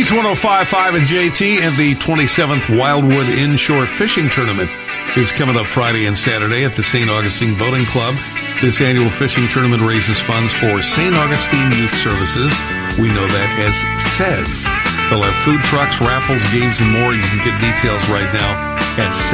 It's 105.5 and JT, and the 27th Wildwood Inshore Fishing Tournament is coming up Friday and Saturday at the St. Augustine Boating Club. This annual fishing tournament raises funds for St. Augustine Youth Services. We know that as SAYS. They'll have food trucks, raffles, games, and more. You can get details right now at